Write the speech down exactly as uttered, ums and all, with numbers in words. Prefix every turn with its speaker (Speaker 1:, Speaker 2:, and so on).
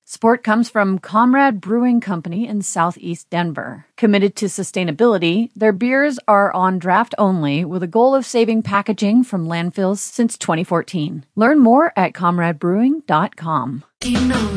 Speaker 1: Support comes from Comrade Brewing Company in Southeast Denver. Committed to sustainability, their beers are on draft only with a goal of saving packaging from landfills since twenty fourteen. Learn more at comrade brewing dot com.
Speaker 2: You know